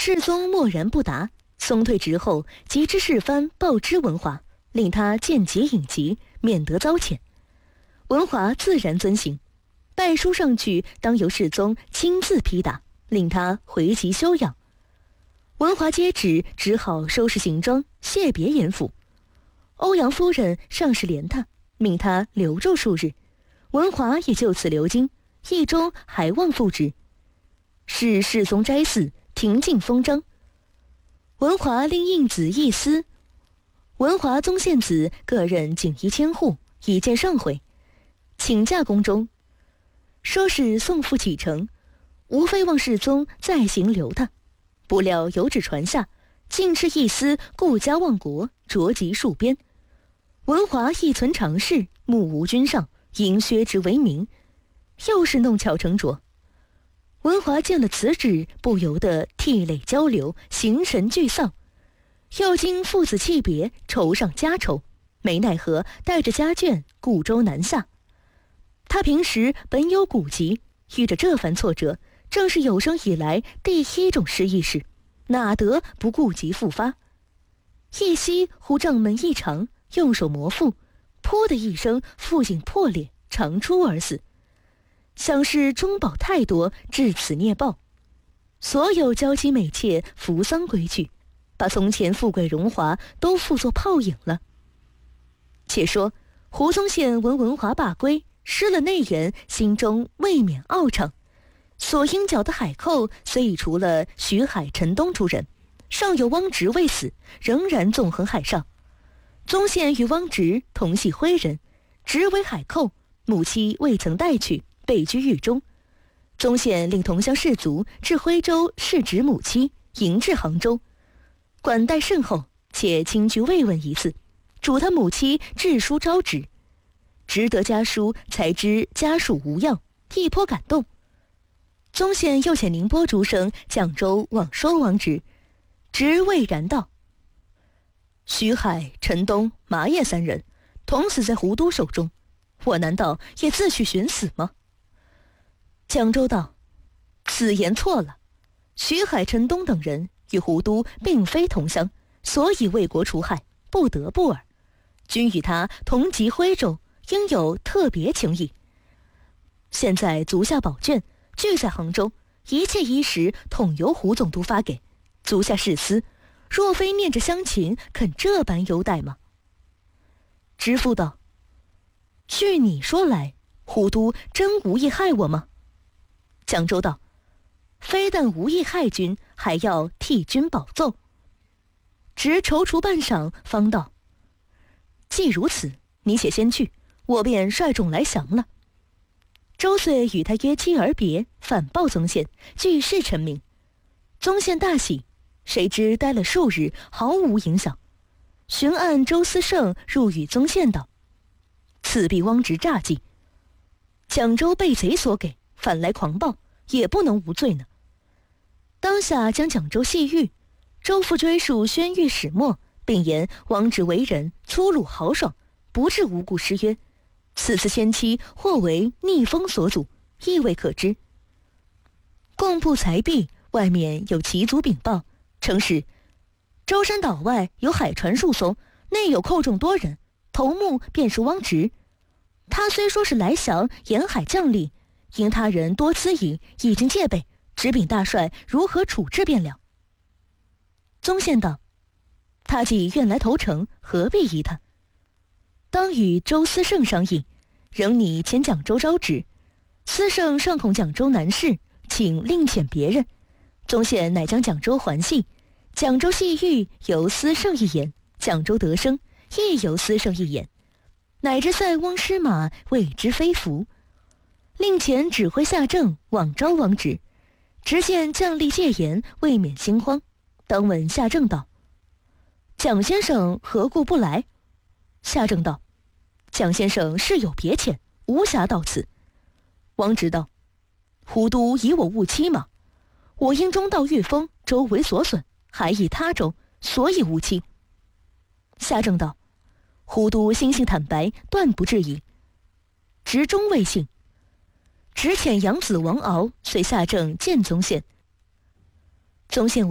世宗默然不答。松退之后，即知事藩报知文华，令他见节引疾，免得遭谴。文华自然遵行，拜书上去，当由世宗亲自批打，令他回籍休养。文华接旨，只好收拾行装，谢别严府。欧阳夫人尚是怜他，命他留住数日。文华也就此留京，意中还望复职。是世宗斋祀，庭禁封章。文华令应子义司、文华宗宪子各任锦衣千户，以见上回。请假宫中，说是送父启程，无非望世宗再行留他。不料有旨传下，竟是义司顾家亡国，着籍戍边。文华亦存常事，目无君上，因削职为名，又是弄巧成拙。文华见了此旨，不由得涕泪交流，形神俱丧。又经父子弃别，愁上加愁，没奈何带着家眷故州南下。他平时本有古籍，遇着这番挫折，正是有生以来第一种失意事，哪得不顾及复发？一夕忽帐门一长，用手摩腹，噗的一声，腹颈破裂，长出而死。想是中饱太多，至此孽报。所有娇妻美妾扶丧归去，把从前富贵荣华都付作泡影了。且说胡宗宪闻文华罢归，失了内人，心中未免懊怅。所应缴的海寇虽已除了徐海、陈东诸人，尚有汪直未死，仍然纵横海上。宗宪与汪直同系徽人，直为海寇，母妻未曾带去，被居狱中。宗宪令同乡士族至徽州示职母妻，迎至杭州，管待甚厚，且亲居慰问一次，嘱他母妻致书招旨。直得家书，才知家属无恙，亦颇感动。宗宪又遣宁波诸生绛州往说王直，直蔚然道：徐海、陈东、麻叶三人同死在胡都手中，我难道也自去寻死吗？蒋州道：此言错了，徐海、陈东等人与胡都并非同乡，所以为国除害，不得不耳。君与他同籍徽州，应有特别情谊。现在足下宝卷俱在杭州，一切衣食统由胡总督发给，足下誓思，若非念着乡情，肯这般优待吗？知府道：据你说来，胡都真无意害我吗？蒋州道：非但无意害君，还要替君保奏。直踌躇半晌，方道：既如此，你且先去，我便率众来降了。周遂与他约期而别，反报宗宪，据事陈明。宗宪大喜，谁知待了数日，毫无影响。巡按周思胜入与宗宪道：此必汪直诈计，蒋州被贼所给，反来狂暴，也不能无罪呢。当下将蒋州系狱，周复追述宣谕始末，并言汪直为人粗鲁豪爽，不致无故失约。此次迁期或为逆风所阻，亦未可知。贡布财币，外面有旗族禀报，称是舟山岛外有海船数艘，内有寇众多人，头目便是汪直。他虽说是来降沿海将吏，因他人多资营，已经戒备，只禀大帅如何处置便了。宗宪道：他既愿来投诚，何必疑他？当与周思胜商议，仍拟遣蒋州招旨。思胜尚恐蒋州难事，请另遣别人。宗宪乃将蒋州还系，蒋州系狱由思胜一言，蒋州得生亦由思胜一言，乃至塞翁失马，谓之非福。令前指挥下正往招汪直，直见将吏戒严，未免心慌，当问下正道：蒋先生何故不来？下正道：蒋先生事有别遣，无暇到此。汪直道：胡都以我误期吗？我因中道御风，周围所损，还以他州，所以无期。下正道：胡都心性坦白，断不质疑。直终未信，只遣养子王敖随下正见宗宪。宗宪